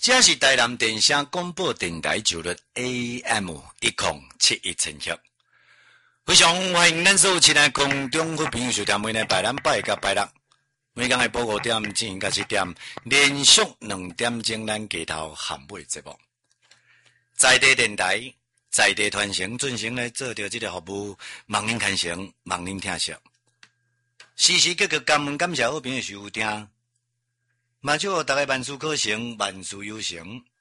这是台南电声广播电台九律 AM1071千赫，非常欢迎咱所有亲爱空中好朋友收听每日拜咱拜甲拜六，每天的报5点进行到7点，连续2点钟咱街头喊尾节目，在地电台、在地传承进行来做着这个服务，望您看成，望您听惜。时时刻刻感谢好朋友收听。嘛祝大家万事可成，万事有成。